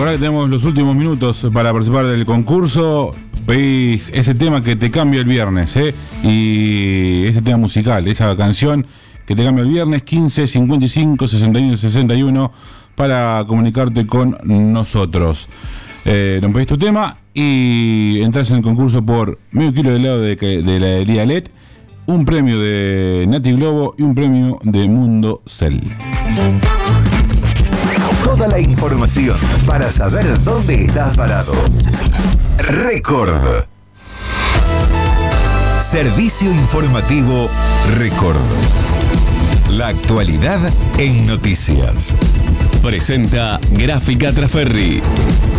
Recordá que tenemos los últimos minutos para participar del concurso. Pedís ese tema que te cambia el viernes, y ese tema musical, esa canción que te cambia el viernes, 15 55 61 61, para comunicarte con nosotros. Nos pedís tu tema y entras en el concurso por medio kilo de helado de la heladería LED, un premio de Nati Globo y un premio de Mundo Cell. Toda la información para saber dónde estás parado. Record. Servicio informativo Record. La actualidad en noticias. Presenta Gráfica Traferri.